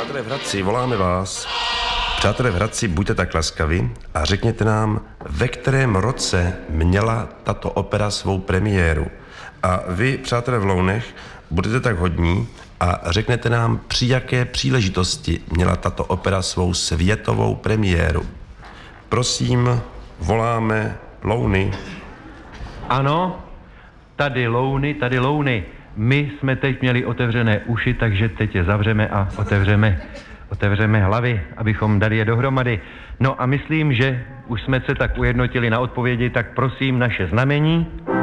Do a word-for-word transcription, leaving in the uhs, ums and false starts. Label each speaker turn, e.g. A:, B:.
A: Přátelé v Hradci, voláme vás. Přátelé v Hradci, buďte tak laskavi a řekněte nám, ve kterém roce měla tato opera svou premiéru. A vy, přátelé v Lounech, budete tak hodní a řeknete nám, při jaké příležitosti měla tato opera svou světovou premiéru. Prosím, voláme Louny.
B: Ano, tady Louny, tady Louny. My jsme teď měli otevřené uši, takže teď je zavřeme a otevřeme, otevřeme hlavy, abychom dali je dohromady. No a myslím, že už jsme se tak ujednotili na odpovědi, tak prosím naše znamení.